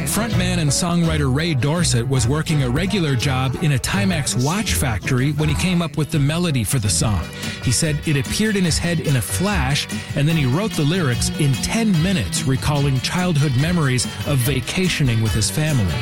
Frontman and songwriter Ray Dorset was working a regular job in a Timex watch factory when he came up with the melody for the song. He said it appeared in his head in a flash, and then he wrote the lyrics in 10 minutes, recalling childhood memories of vacationing with his family.